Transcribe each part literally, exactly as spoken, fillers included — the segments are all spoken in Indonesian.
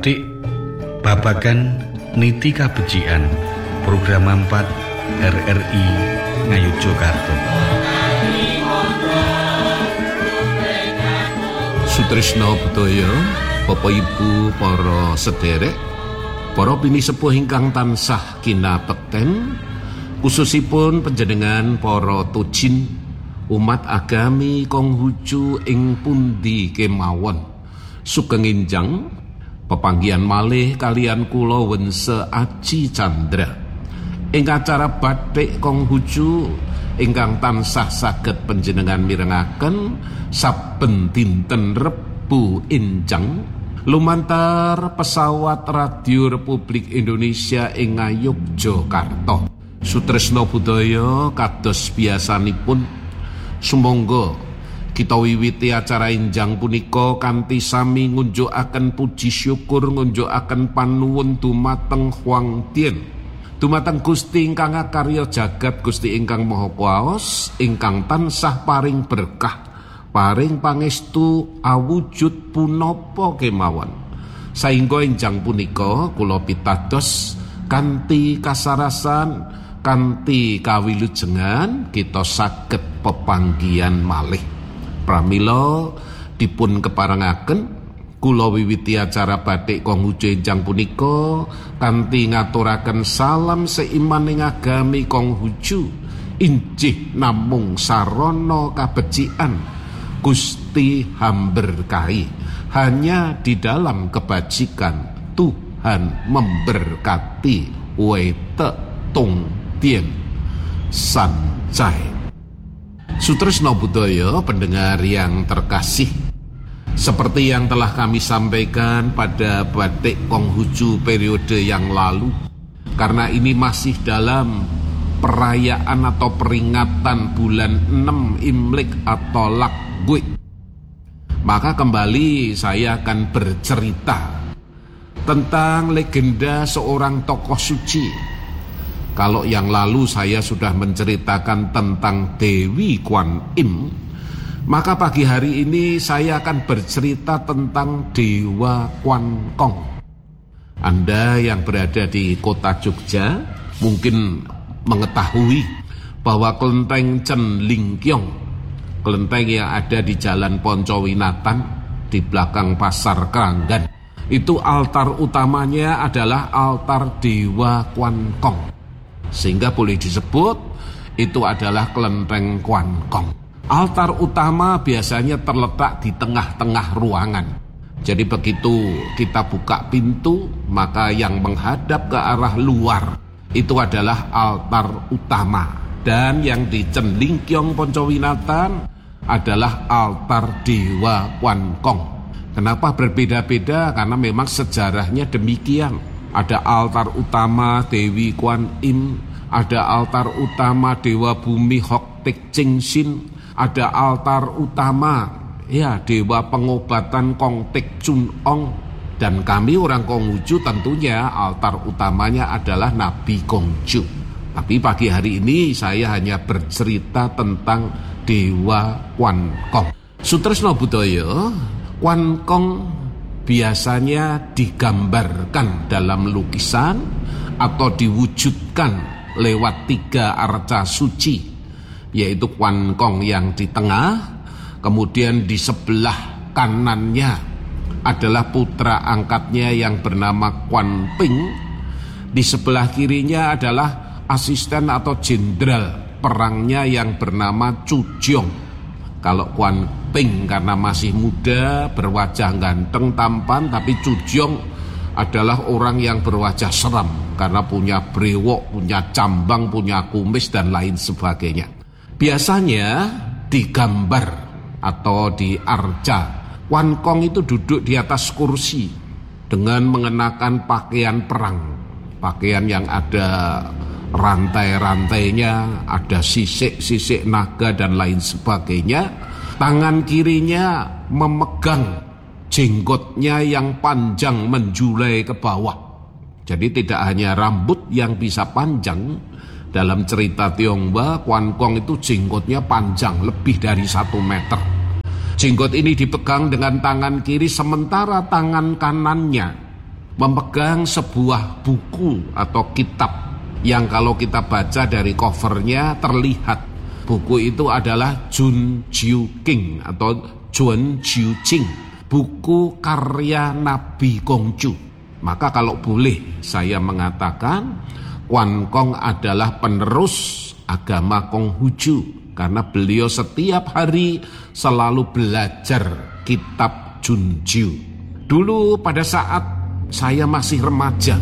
Badik babagan niti kabecikan program empat R R I Ngayogyakarta. Sutresna Budaya, Bapak Ibu para sederek, para pinisepuh ingkang tansah kinabekten, khususipun panjenengan para tujin umat agami Konghucu ing pundi kemawon, sugeng enjang pepanggihan malih kalian kula Wense Aji Chandra ing acara Batik Konghucu ingkang tansah saged panjenengan mirengaken saben dinten Rebu enjang lumantar pesawat Radio Republik Indonesia ing Ngayogyakarta. Sutresna Budaya kados biasanipun, sumangga kita wiwiti acara enjang punika kanthi sami ngunjukaken puji syukur, ngunjukaken panuwun dumateng Hwang Tien, dumateng Gusti ingkang karya jagat, Gusti ingkang Maha Kuwaos, ingkang tansah paring berkah, paring pangestu awujud punapa kemawon. Saengga enjang punika kula pitados kanthi kasarasan, kanthi kawilujengan kita saged pepanggihan malih. Pramila dipun keparengaken kula wiwiti acara Batik Konghucu enjang punika kanthi ngaturaken salam seiman ing agami Konghucu, injih namung sarana kabecikan Gusti hamberkahi. Hanya di dalam kebajikan Tuhan memberkati. Wete tung tien sancai. Sutresna Budaya, pendengar yang terkasih, seperti yang telah kami sampaikan pada Batik Konghucu periode yang lalu, karena ini masih dalam perayaan atau peringatan bulan enam Imlek atau Lakgui, maka kembali saya akan bercerita tentang legenda seorang tokoh suci. Kalau yang lalu saya sudah menceritakan tentang Dewi Kwan Im, maka pagi hari ini saya akan bercerita tentang Dewa Kwan Kong. Anda yang berada di kota Jogja mungkin mengetahui bahwa kelenteng Cen Lingkyong, kelenteng yang ada di Jalan Poncowinatan di belakang Pasar Keranggan, itu altar utamanya adalah altar Dewa Kwan Kong, sehingga boleh disebut itu adalah kelenteng Kwan Kong. Altar utama biasanya terletak di tengah-tengah ruangan. Jadi begitu kita buka pintu, maka yang menghadap ke arah luar itu adalah altar utama. Dan yang di Cen Lingkyong Poncowinatan adalah altar Dewa Kwan Kong. Kenapa berbeda-beda? Karena memang sejarahnya demikian. Ada altar utama Dewi Kwan Im, ada altar utama Dewa Bumi Hok Tek Ching Sin, ada altar utama ya Dewa Pengobatan Kong Tek Chun Ong, dan kami orang Konghucu tentunya altar utamanya adalah Nabi Kongju. Tapi pagi hari ini saya hanya bercerita tentang Dewa Kwan Kong. Sutresna Budaya, Kwan Kong biasanya digambarkan dalam lukisan atau diwujudkan lewat tiga arca suci, yaitu Kwan Kong yang di tengah, kemudian di sebelah kanannya adalah putra angkatnya yang bernama Kwan Ping, di sebelah kirinya adalah asisten atau jenderal perangnya yang bernama Chu Jiong. Kalau Kwan Ping karena masih muda, berwajah ganteng tampan, tapi Chu Jiong adalah orang yang berwajah seram karena punya brewok, punya cambang, punya kumis dan lain sebagainya. Biasanya digambar atau diarca Kwan Kong itu duduk di atas kursi dengan mengenakan pakaian perang, pakaian yang ada rantai-rantainya, ada sisik-sisik naga dan lain sebagainya. Tangan kirinya memegang jenggotnya yang panjang menjulai ke bawah. Jadi tidak hanya rambut yang bisa panjang. Dalam cerita Tionghoa, Kwan Kong itu jenggotnya panjang lebih dari satu meter. Jenggot ini dipegang dengan tangan kiri, sementara tangan kanannya memegang sebuah buku atau kitab yang kalau kita baca dari covernya terlihat buku itu adalah Jun Jiu King atau Jun Jiu Jing, buku karya Nabi Konghucu. Maka kalau boleh saya mengatakan Kwan Kong adalah penerus agama Konghucu karena beliau setiap hari selalu belajar kitab Jun Jiu. Dulu pada saat saya masih remaja,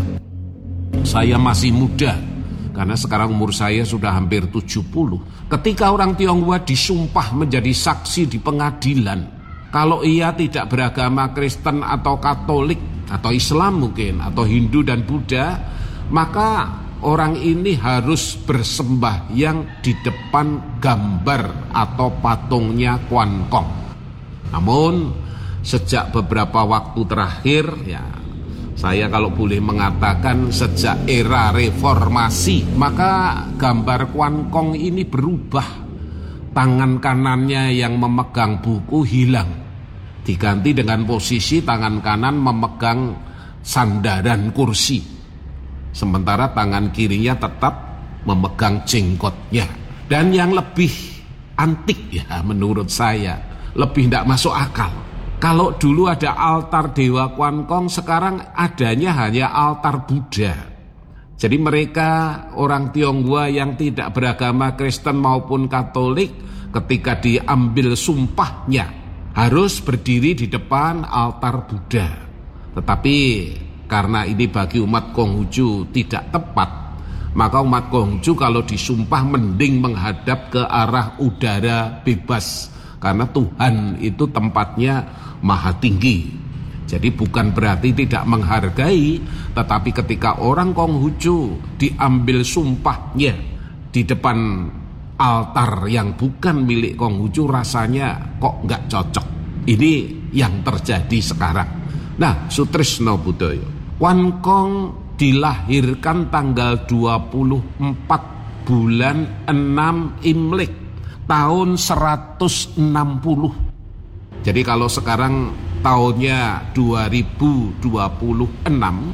saya masih muda, karena sekarang umur saya sudah hampir tujuh puluh. Ketika orang Tionghoa disumpah menjadi saksi di pengadilan, kalau ia tidak beragama Kristen atau Katolik atau Islam mungkin, atau Hindu dan Buddha, maka orang ini harus bersembahyang di depan gambar atau patungnya Kwan Kong. Namun sejak beberapa waktu terakhir, ya saya kalau boleh mengatakan sejak era reformasi, maka gambar Kwan Kong ini berubah. Tangan kanannya yang memegang buku hilang, diganti dengan posisi tangan kanan memegang sandaran kursi, sementara tangan kirinya tetap memegang jenggotnya. Dan yang lebih antik ya menurut saya, lebih tidak masuk akal, kalau dulu ada altar Dewa Kwan Kong, sekarang adanya hanya altar Buddha. Jadi mereka orang Tionghoa yang tidak beragama Kristen maupun Katolik, ketika diambil sumpahnya harus berdiri di depan altar Buddha. Tetapi karena ini bagi umat Konghucu tidak tepat, maka umat Konghucu kalau disumpah mending menghadap ke arah udara bebas, karena Tuhan itu tempatnya maha tinggi. Jadi bukan berarti tidak menghargai, tetapi ketika orang Konghucu diambil sumpahnya di depan altar yang bukan milik Konghucu, rasanya kok nggak cocok. Ini yang terjadi sekarang. Nah, Sutrisno Budoyo, Kwan Kong dilahirkan tanggal dua puluh empat bulan enam Imlek tahun seratus enam puluh. Jadi kalau sekarang tahunnya dua ribu dua puluh enam,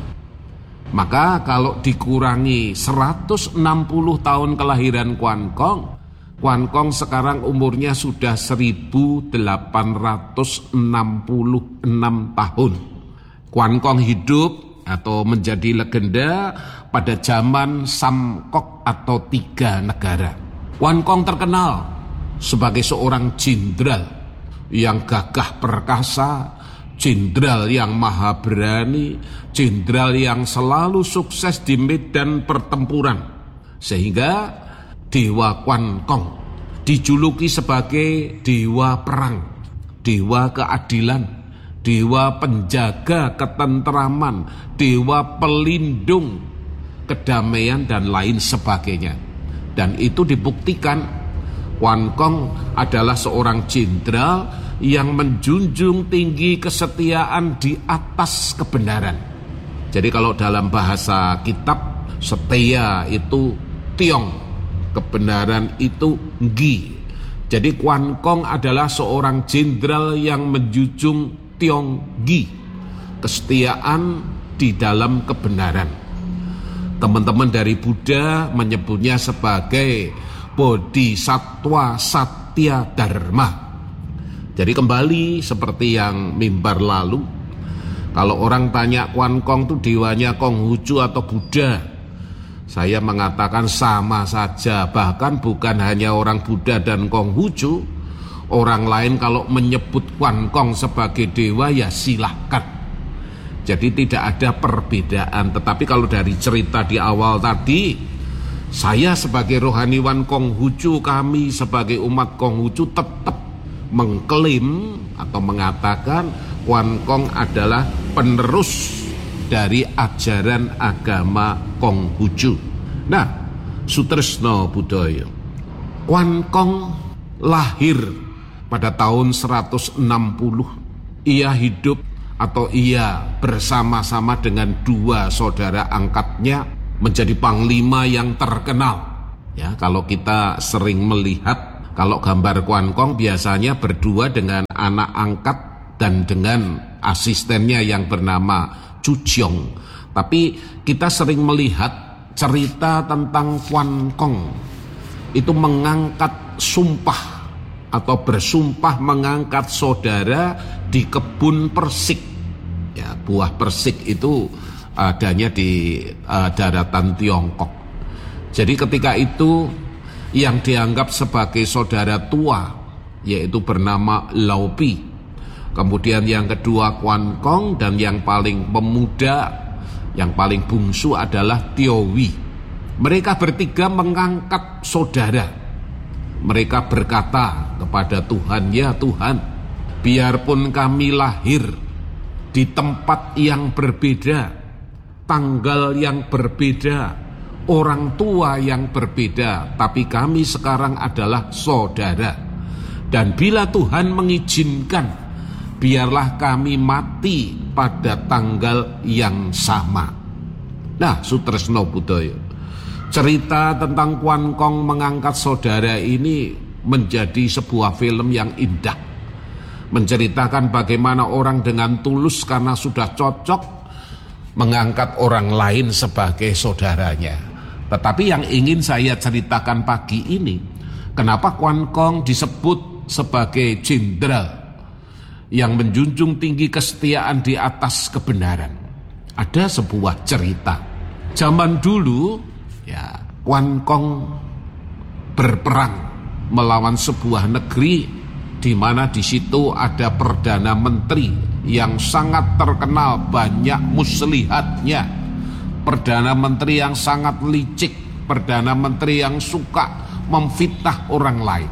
maka kalau dikurangi seratus enam puluh tahun kelahiran Kwan Kong, Kwan Kong sekarang umurnya sudah seribu delapan ratus enam puluh enam tahun. Kwan Kong hidup atau menjadi legenda pada zaman Samkok atau tiga negara. Kwan Kong terkenal sebagai seorang jenderal yang gagah perkasa, jenderal yang maha berani, jenderal yang selalu sukses di medan pertempuran. Sehingga Dewa Kwan Kong dijuluki sebagai dewa perang, dewa keadilan, dewa penjaga ketentraman, dewa pelindung kedamaian dan lain sebagainya. Dan itu dibuktikan Kwan Kong adalah seorang jenderal yang menjunjung tinggi kesetiaan di atas kebenaran. Jadi kalau dalam bahasa kitab, setia itu tiong, kebenaran itu nggi. Jadi Kwan Kong adalah seorang jenderal yang menjunjung tiong nggi, kesetiaan di dalam kebenaran. Teman-teman dari Buddha menyebutnya sebagai Bodhisattva Satya Dharma. Jadi kembali seperti yang mimbar lalu, kalau orang tanya Kwan Kong itu dewanya Konghucu atau Buddha, saya mengatakan sama saja. Bahkan bukan hanya orang Buddha dan Konghucu, orang lain kalau menyebut Kwan Kong sebagai dewa ya silahkan. Jadi tidak ada perbedaan. Tetapi kalau dari cerita di awal tadi, saya sebagai rohaniwan Konghucu, kami sebagai umat Konghucu tetap mengklaim atau mengatakan Kwan Kong adalah penerus dari ajaran agama Konghucu. Nah, Sutrisno Budoyo, Kwan Kong lahir pada tahun seratus enam puluh. Ia hidup atau ia bersama-sama dengan dua saudara angkatnya menjadi panglima yang terkenal. Ya, kalau kita sering melihat, kalau gambar Kwan Kong biasanya berdua dengan anak angkat dan dengan asistennya yang bernama Cujiong. Tapi kita sering melihat cerita tentang Kwan Kong itu mengangkat sumpah atau bersumpah mengangkat saudara di kebun persik. Ya, buah persik itu adanya di uh, daratan Tiongkok. Jadi ketika itu yang dianggap sebagai saudara tua yaitu bernama Lau Pi. Kemudian yang kedua Kwan Kong, dan yang paling pemuda, yang paling bungsu adalah Tio Wi. Mereka bertiga mengangkat saudara. Mereka berkata kepada Tuhan, "Ya Tuhan, biarpun kami lahir di tempat yang berbeda, tanggal yang berbeda, orang tua yang berbeda, tapi kami sekarang adalah saudara. Dan bila Tuhan mengizinkan, biarlah kami mati pada tanggal yang sama." Nah, Sutresno Budaya, cerita tentang Kwan Kong mengangkat saudara ini menjadi sebuah film yang indah. Menceritakan bagaimana orang dengan tulus karena sudah cocok mengangkat orang lain sebagai saudaranya. Tetapi yang ingin saya ceritakan pagi ini, kenapa Kwan Kong disebut sebagai jenderal yang menjunjung tinggi kesetiaan di atas kebenaran. Ada sebuah cerita. Zaman dulu, ya, Kwan Kong berperang melawan sebuah negeri di mana di situ ada perdana menteri yang sangat terkenal, banyak muslihatnya. Perdana menteri yang sangat licik, perdana menteri yang suka memfitnah orang lain.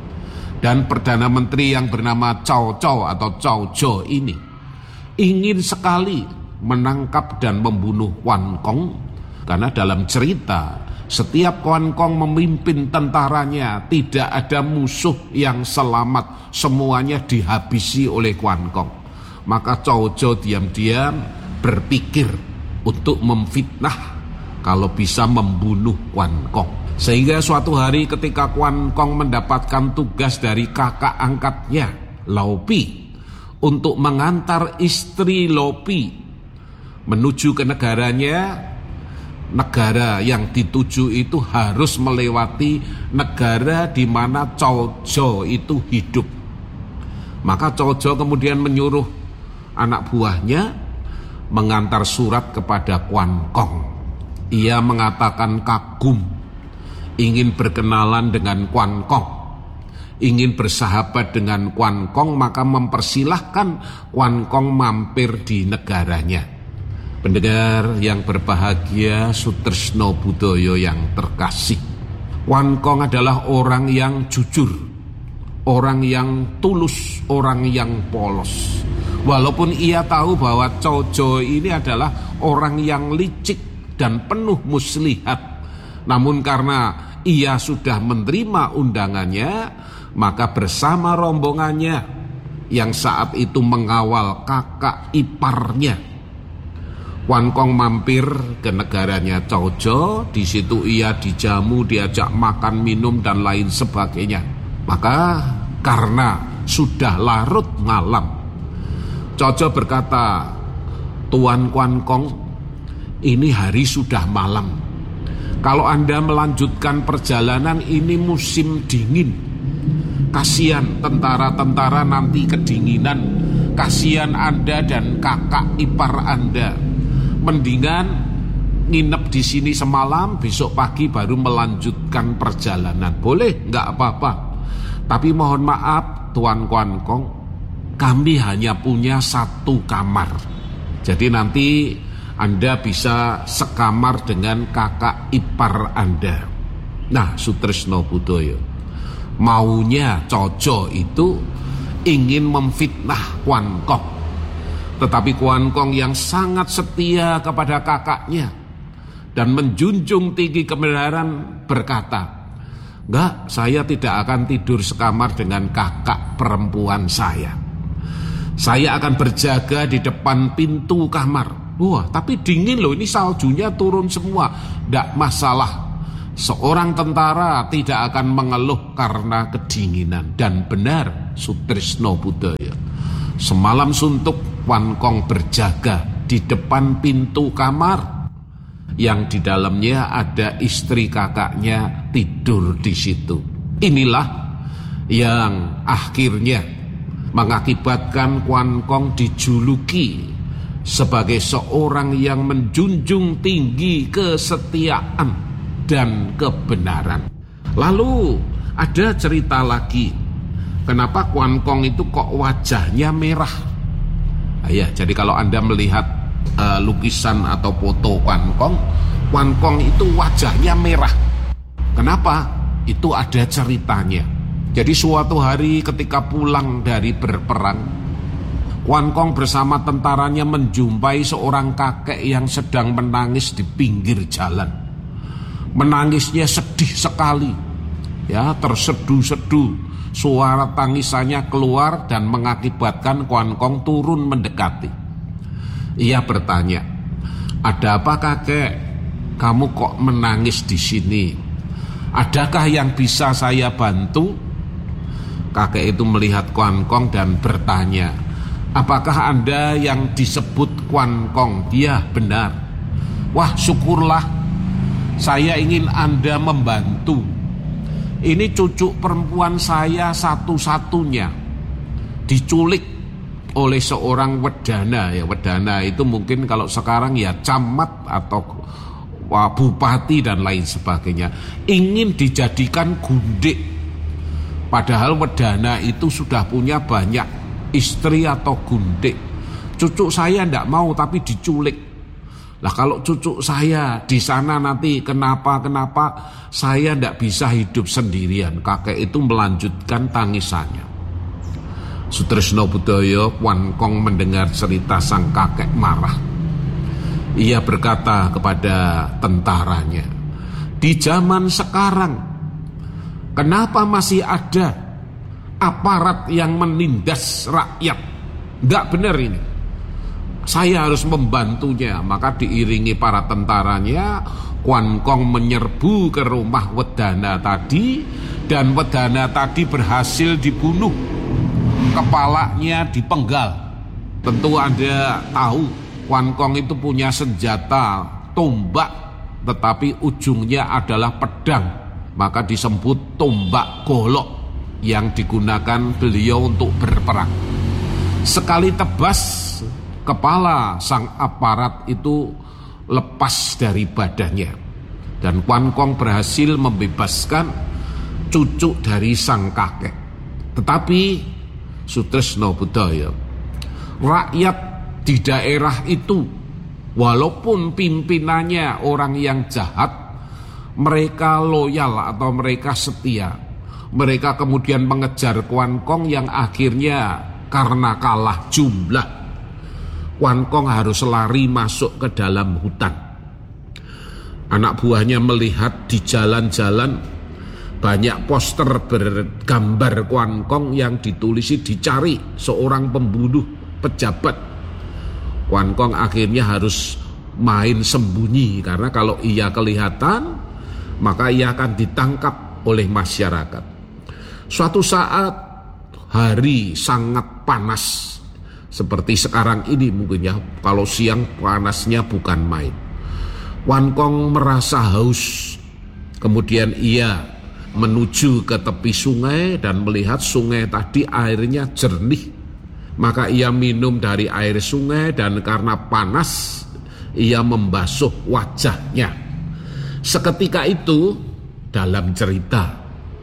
Dan perdana menteri yang bernama Cao Cao atau Cao Zhou ini ingin sekali menangkap dan membunuh Kwan Kong, karena dalam cerita setiap Kwan Kong memimpin tentaranya tidak ada musuh yang selamat, semuanya dihabisi oleh Kwan Kong. Maka Cao Zhou diam-diam berpikir untuk memfitnah kalau bisa membunuh Kwan Kong. Sehingga suatu hari ketika Kwan Kong mendapatkan tugas dari kakak angkatnya Lau Pi untuk mengantar istri Lau Pi menuju ke negaranya. Negara yang dituju itu harus melewati negara di mana Cao Zhou itu hidup. Maka Cao Zhou kemudian menyuruh anak buahnya mengantar surat kepada Kwan Kong. Ia mengatakan kagum, ingin berkenalan dengan Kwan Kong, ingin bersahabat dengan Kwan Kong, maka mempersilahkan Kwan Kong mampir di negaranya. Pendengar yang berbahagia, Sutresno Budaya yang terkasih, Kwan Kong adalah orang yang jujur, orang yang tulus, orang yang polos. Walaupun ia tahu bahwa Cao Zhou ini adalah orang yang licik dan penuh muslihat, namun karena ia sudah menerima undangannya, maka bersama rombongannya yang saat itu mengawal kakak iparnya, Kwan Kong mampir ke negaranya Cao Zhou. Di situ ia dijamu, diajak makan, minum dan lain sebagainya. Maka karena sudah larut malam, Cao Zhou berkata, "Tuan Kwan Kong, ini hari sudah malam. Kalau Anda melanjutkan perjalanan, ini musim dingin. Kasihan tentara-tentara nanti kedinginan. Kasihan Anda dan kakak ipar Anda. Mendingan nginep di sini semalam, besok pagi baru melanjutkan perjalanan. Boleh, nggak apa-apa. Tapi mohon maaf, Tuan Kwan Kong, kami hanya punya satu kamar. Jadi nanti Anda bisa sekamar dengan kakak ipar Anda." Nah, Sutresno Budaya, maunya Cao Zhou itu ingin memfitnah Kwan Kong. Tetapi Kwan Kong yang sangat setia kepada kakaknya dan menjunjung tinggi kebenaran berkata, "Enggak, saya tidak akan tidur sekamar dengan kakak perempuan saya. Saya akan berjaga di depan pintu kamar." Wah, tapi dingin loh, ini saljunya turun semua. Enggak masalah. Seorang tentara tidak akan mengeluh karena kedinginan. Dan benar, Sutresno Budaya, semalam suntuk Kwan Kong berjaga di depan pintu kamar yang di dalamnya ada istri kakaknya tidur di situ. Inilah yang akhirnya mengakibatkan Kwan Kong dijuluki sebagai seorang yang menjunjung tinggi kesetiaan dan kebenaran. Lalu ada cerita lagi, kenapa Kwan Kong itu kok wajahnya merah? Nah, ya, jadi kalau Anda melihat uh, lukisan atau foto Kwan Kong, Kwan Kong itu wajahnya merah. Kenapa? Itu ada ceritanya. Jadi suatu hari ketika pulang dari berperang, Kwan Kong bersama tentaranya menjumpai seorang kakek yang sedang menangis di pinggir jalan. Menangisnya sedih sekali, ya, terseduh-seduh. Suara tangisannya keluar dan mengakibatkan Kwan Kong turun mendekati. Ia bertanya, "Ada apa kakek? Kamu kok menangis di sini? Adakah yang bisa saya bantu?" Kakek itu melihat Kwan Kong dan bertanya, "Apakah Anda yang disebut Kwan Kong?" "Dia, benar." "Wah, syukurlah. Saya ingin Anda membantu. Ini cucu perempuan saya satu-satunya diculik oleh seorang wedana." Ya, wedana itu mungkin kalau sekarang ya camat atau wah, bupati dan lain sebagainya. Ingin dijadikan gundik. Padahal wedana itu sudah punya banyak istri atau gundik. Cucu saya tidak mau tapi diculik. Lah kalau cucu saya di sana nanti kenapa-kenapa, saya tidak bisa hidup sendirian. Kakek itu melanjutkan tangisannya. Sutresno Budaya, Kwan Kong mendengar cerita sang kakek marah. Ia berkata kepada tentaranya, "Di zaman sekarang, kenapa masih ada aparat yang menindas rakyat? Enggak benar ini. Saya harus membantunya." Maka diiringi para tentaranya, Kwan Kong menyerbu ke rumah wedana tadi, dan wedana tadi berhasil dibunuh. Kepalanya dipenggal. Tentu Anda tahu, Kwan Kong itu punya senjata tombak, tetapi ujungnya adalah pedang. Maka disebut tombak golok yang digunakan beliau untuk berperang. Sekali tebas, kepala sang aparat itu lepas dari badannya, dan Kwan Kong berhasil membebaskan cucu dari sang kakek. Tetapi Sutresno Budaya, rakyat di daerah itu, walaupun pimpinannya orang yang jahat, mereka loyal atau mereka setia. Mereka kemudian mengejar Kwan Kong yang akhirnya karena kalah jumlah, Kwan Kong harus lari masuk ke dalam hutan. Anak buahnya melihat di jalan-jalan banyak poster bergambar Kwan Kong yang ditulisi dicari seorang pembunuh pejabat. Kwan Kong akhirnya harus main sembunyi, karena kalau ia kelihatan maka ia akan ditangkap oleh masyarakat. Suatu saat hari sangat panas seperti sekarang ini mungkin ya, kalau siang panasnya bukan main. Kwan Kong merasa haus. Kemudian ia menuju ke tepi sungai dan melihat sungai tadi airnya jernih. Maka ia minum dari air sungai dan karena panas ia membasuh wajahnya. Seketika itu dalam cerita,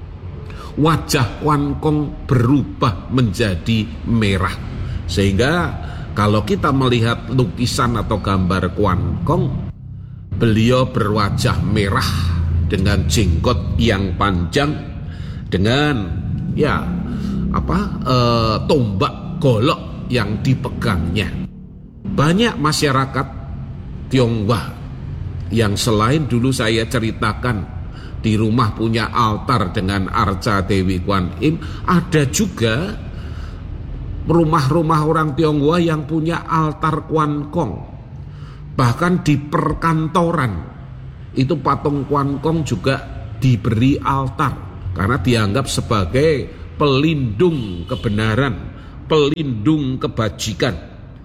wajah Kwan Kong berubah menjadi merah. Sehingga kalau kita melihat lukisan atau gambar Kwan Kong, beliau berwajah merah dengan jenggot yang panjang, dengan ya apa e, tombak golok yang dipegangnya. Banyak masyarakat Tionghoa yang selain dulu saya ceritakan di rumah punya altar dengan arca Dewi Kwan Im, ada juga rumah-rumah orang Tionghoa yang punya altar Kwan Kong. Bahkan di perkantoran itu patung Kwan Kong juga diberi altar, karena dianggap sebagai pelindung kebenaran, pelindung kebajikan.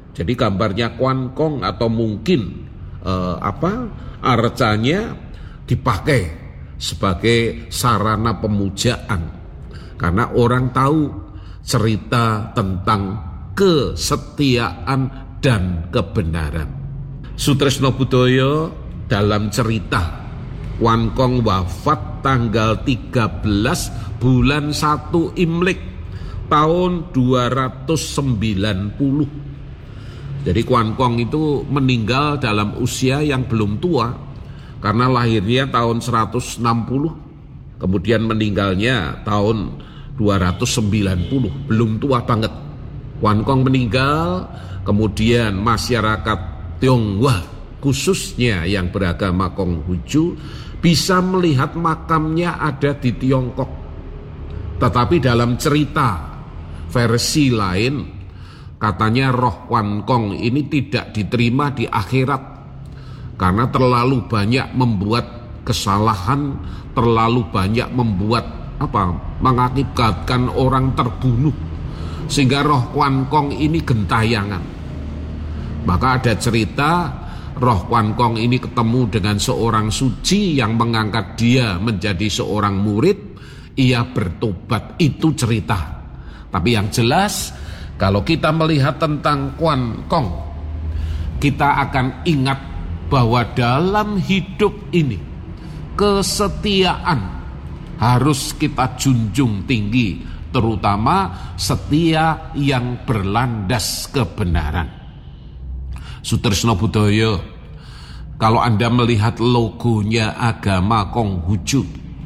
Jadi gambarnya kuankong atau mungkin eh, apa arcanya dipakai sebagai sarana pemujaan, karena orang tahu cerita tentang kesetiaan dan kebenaran. Sutresno Budaya dalam cerita kuankong wafat tanggal tiga belas bulan satu Imlek tahun dua ratus sembilan puluh. Jadi kuankong itu meninggal dalam usia yang belum tua, karena lahirnya tahun seratus enam puluh, kemudian meninggalnya tahun dua ratus sembilan puluh, belum tua banget. Kuankong meninggal, kemudian masyarakat Tionghoa khususnya yang beragama Konghucu bisa melihat makamnya ada di Tiongkok. Tetapi dalam cerita versi lain, katanya roh kuankong ini tidak diterima di akhirat karena terlalu banyak membuat kesalahan, terlalu banyak membuat apa? mengakibatkan orang terbunuh, sehingga roh kuankong ini gentayangan. Maka ada cerita roh kuankong ini ketemu dengan seorang suci yang mengangkat dia menjadi seorang murid, ia bertobat. Itu cerita. Tapi yang jelas, kalau kita melihat tentang kuankong, kita akan ingat bahwa dalam hidup ini kesetiaan harus kita junjung tinggi, terutama setia yang berlandas kebenaran. Sutresno Budaya, kalau Anda melihat logonya agama Konghucu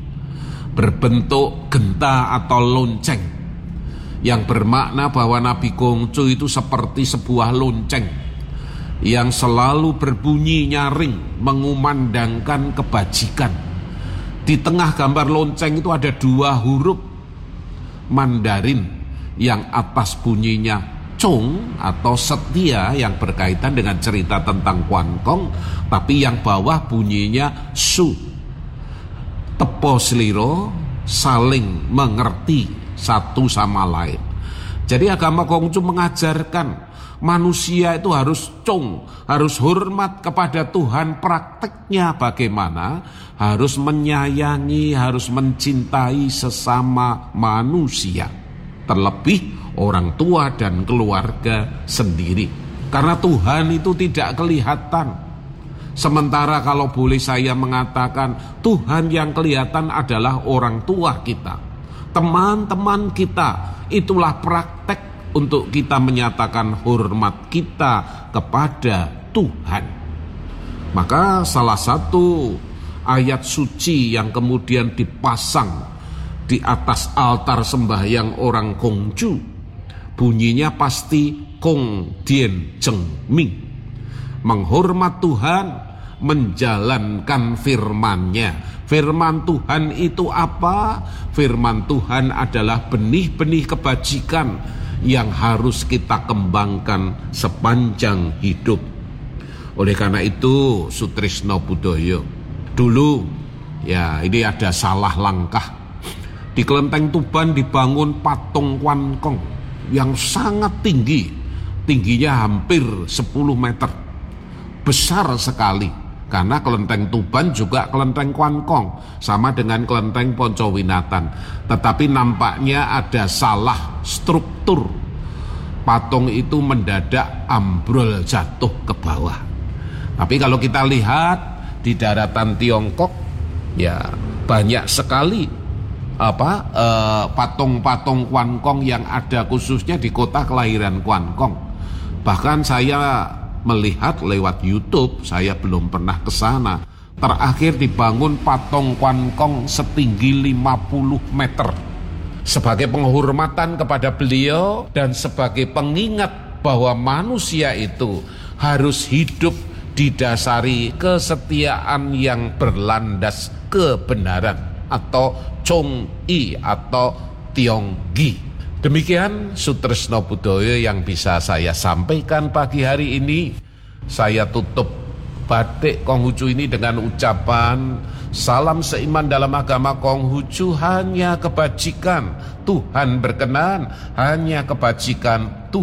berbentuk genta atau lonceng, yang bermakna bahwa Nabi Konghucu itu seperti sebuah lonceng yang selalu berbunyi nyaring mengumandangkan kebajikan. Di tengah gambar lonceng itu ada dua huruf Mandarin, yang atas bunyinya Chong atau setia yang berkaitan dengan cerita tentang kuankong, tapi yang bawah bunyinya Su, tepo seliro, saling mengerti satu sama lain. Jadi agama Konghucu mengajarkan manusia itu harus Chong, harus hormat kepada Tuhan. Prakteknya bagaimana? Harus menyayangi, harus mencintai sesama manusia, terlebih orang tua dan keluarga sendiri. Karena Tuhan itu tidak kelihatan. Sementara kalau boleh saya mengatakan, Tuhan yang kelihatan adalah orang tua kita, teman-teman kita. Itulah praktek untuk kita menyatakan hormat kita kepada Tuhan. Maka salah satu ayat suci yang kemudian dipasang di atas altar sembahyang orang Konghucu, bunyinya pasti Kong Dien Zheng Ming, menghormat Tuhan, menjalankan firman-Nya. Firman Tuhan itu apa? Firman Tuhan adalah benih-benih kebajikan yang harus kita kembangkan sepanjang hidup. Oleh karena itu, Sutresno Budaya, dulu ya ini ada salah langkah. Di Kelenteng Tuban dibangun patung kuankong yang sangat tinggi, tingginya hampir sepuluh meter, besar sekali. Karena Kelenteng Tuban juga kelenteng kuankong, sama dengan kelenteng Poncowinatan. Tetapi nampaknya ada salah struktur. Patung itu mendadak ambrol jatuh ke bawah. Tapi kalau kita lihat di daratan Tiongkok, ya banyak sekali apa eh, patung-patung kuankong yang ada khususnya di kota kelahiran kuankong. Bahkan saya melihat lewat YouTube, saya belum pernah ke sana. Terakhir dibangun patung kuankong setinggi lima puluh meter sebagai penghormatan kepada beliau dan sebagai pengingat bahwa manusia itu harus hidup didasari kesetiaan yang berlandas kebenaran atau Chong-i atau Tionggi. Demikian Sutresno Budaya yang bisa saya sampaikan pagi hari ini. Saya tutup batik Konghucu ini dengan ucapan salam seiman dalam agama Konghucu, hanya kebajikan Tuhan berkenan, hanya kebajikan Tuhan